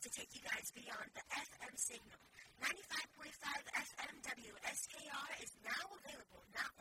to take you guys beyond the FM signal. 95.5 FM WSKR is now available not